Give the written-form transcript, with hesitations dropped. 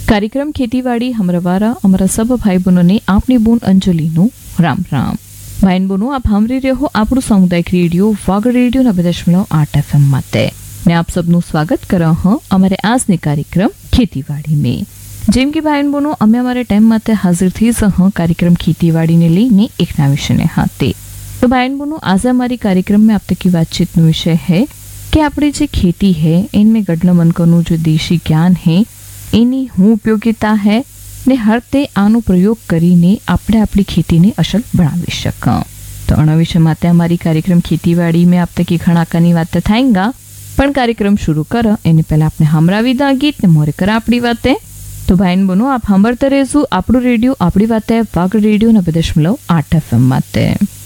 कार्यक्रम खेतीवाड़ी हमरवारा हमारा सब भाई बहनों ने आपनी बोन अंजलि नु राम राम। भाई बहनों आप हमरी रहो આપણું સામુદાયિક રેડિયો વાગડ રેડિયો 90.8 FM માતે ને આપ સબનું સ્વાગત કરો હું અમારે આજની કાર્યક્રમ ખેતીવાડી में। જેમ કે ભાઈ બહેનો અમે અમારે ટાઈમ માતે હાજર થઈ સહ कार्यक्रम ખેતીવાડી ने લઈને એક નવા વિષયને હાથે। तो भाई बहनों आज हमारी कार्यक्रम में आप तक की बातचीत નો विषय है कि अपनी जो खेती है इनमें गढ़ना मनकों जो देशी ज्ञान है एनी हूँ उपयोगिता है ने हर ते आनो प्रयोग करीने आपणे आपणी खेतीने असल बनावी शका। तो आना विषय माटे हमारी कार्यक्रम खेतीवाड़ी में आप तक घणा कानी वाते थाएंगा पण कार्यक्रम शुरू कर एने पहला आपने हमरावी दा गीत ने मोरे कर आपणी वाते। तो भाई बहनों आप सांभळता रहेजो आपणो रेडियो आपणी वाते वागड रेडियो 90.8 FM माटे।